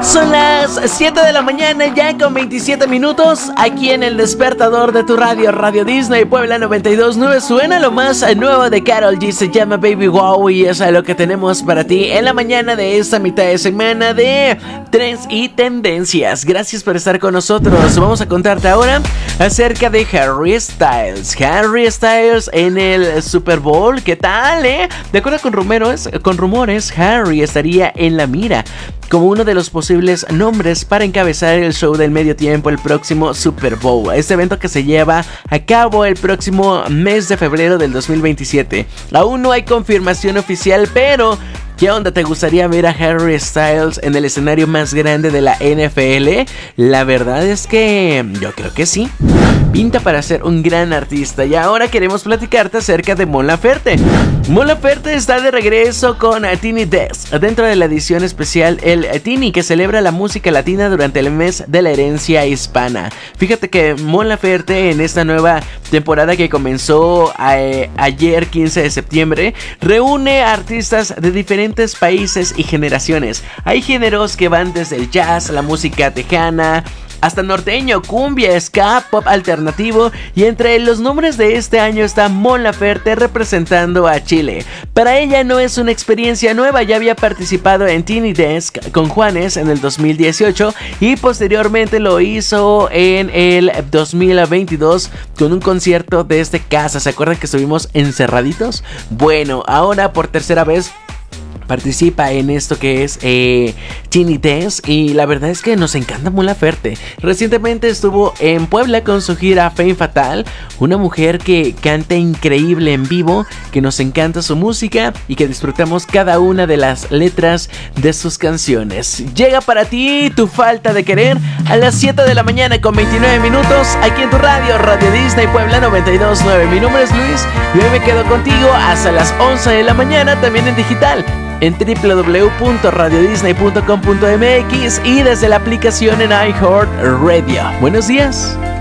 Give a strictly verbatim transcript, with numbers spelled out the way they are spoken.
Son las siete de la mañana ya con veintisiete minutos aquí en el despertador de tu radio, Radio Disney Puebla noventa y dos punto nueve. Suena lo más nuevo de Karol G, se llama Baby Wow y eso es lo que tenemos para ti en la mañana de esta mitad de semana de Trends y Tendencias. Gracias por estar con nosotros. Vamos a contarte ahora acerca de Harry Styles. Harry Styles en el Super Bowl, ¿qué tal, eh? De acuerdo con rumores, con rumores, Harry estaría en la mira como uno de los posibles nombres para encabezar el show del medio tiempo el próximo Super Bowl, este evento que se lleva a cabo el próximo mes de febrero del dos mil veintisiete. Aún no hay confirmación oficial, pero ¿qué onda? ¿Te gustaría ver a Harry Styles en el escenario más grande de la N F L? La verdad es que yo creo que sí. Pinta para ser un gran artista. Y ahora queremos platicarte acerca de Mon Laferte. Mon Laferte está de regreso con Tiny Desk dentro de la edición especial El Tiny, que celebra la música latina durante el mes de la herencia hispana. Fíjate que Mon Laferte en esta nueva temporada que comenzó a, eh, ayer quince de septiembre reúne artistas de diferentes países y generaciones. Hay géneros que van desde el jazz, la música tejana, hasta norteño, cumbia, ska, pop alternativo, y entre los nombres de este año está Mon Laferte representando a Chile. Para ella no es una experiencia nueva, ya había participado en Tiny Desk con Juanes en el dos mil dieciocho y posteriormente lo hizo en el dos mil veintidós con un concierto desde casa. ¿Se acuerdan que estuvimos encerraditos? Bueno, ahora por tercera vez participa en esto que es eh, Tiny Desk y la verdad es que nos encanta Mon Laferte. Recientemente estuvo en Puebla con su gira Femme Fatale, una mujer que canta increíble en vivo, que nos encanta su música y que disfrutamos cada una de las letras de sus canciones. Llega para ti Tu Falta de Querer a las siete de la mañana con veintinueve minutos aquí en tu radio, Radio Disney Puebla noventa y dos punto nueve. Mi nombre es Luis y hoy me quedo contigo hasta las once de la mañana, también en digital en doble u doble u doble u punto radio disney punto com punto m x y desde la aplicación en iHeartRadio. Buenos días.